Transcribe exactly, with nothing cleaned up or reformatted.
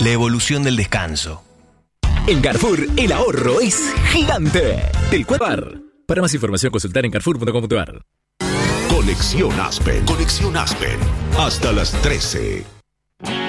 La evolución del descanso. En Carrefour, el ahorro es gigante. Del Cuadrar. Para más información, consultar en carrefour punto com punto a r. Conexión Aspen. Conexión Aspen. Hasta las trece.